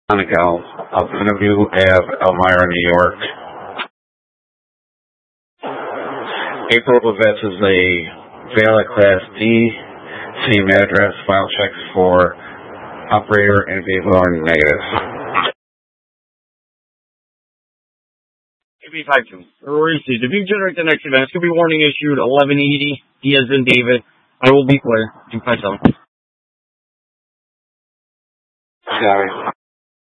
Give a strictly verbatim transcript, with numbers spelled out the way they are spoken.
Monaco of Interview Ave, Elmira, New York. April Levette is a Vela Class D. Same address. File checks for operator and vehicle are negative. A B five two. Received. If you generate the next event, it's going to be warning issued eleven eighty. D as in David. I will be clear. two five seven. Sorry.